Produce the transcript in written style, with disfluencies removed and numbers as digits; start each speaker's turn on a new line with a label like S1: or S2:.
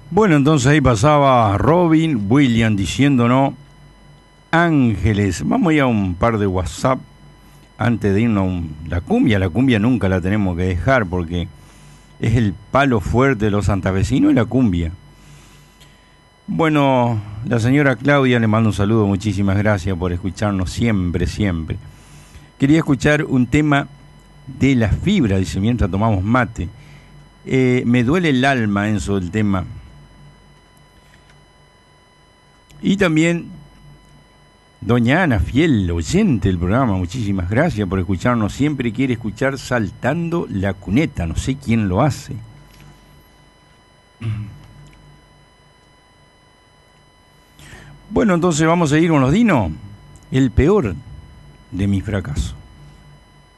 S1: Bueno, entonces ahí pasaba Robin Williams diciéndonos Ángeles. Vamos a ir a un par de WhatsApp antes de irnos a la cumbia nunca la tenemos que dejar porque es el palo fuerte de los santafesinos y la cumbia. Bueno, la señora Claudia le mando un saludo, muchísimas gracias por escucharnos siempre, siempre. Quería escuchar un tema de la fibra, dice, mientras tomamos mate. Me duele el alma, Enzo, el tema. Y también doña Ana, fiel oyente del programa, muchísimas gracias por escucharnos siempre. Quiere escuchar Saltando la Cuneta, no sé quién lo hace. Bueno, entonces vamos a ir con los Dinos. El peor de mi fracaso.